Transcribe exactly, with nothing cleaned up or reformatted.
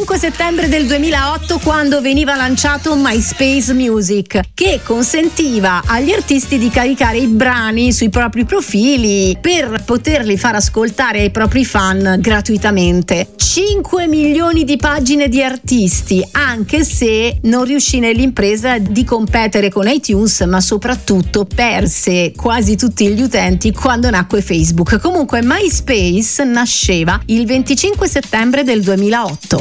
venticinque settembre del duemilaotto, quando veniva lanciato MySpace Music, che consentiva agli artisti di caricare i brani sui propri profili per poterli far ascoltare ai propri fan gratuitamente. cinque milioni di pagine di artisti, anche se non riuscì nell'impresa di competere con iTunes, ma soprattutto perse quasi tutti gli utenti quando nacque Facebook. Comunque MySpace nasceva il venticinque settembre del duemilaotto.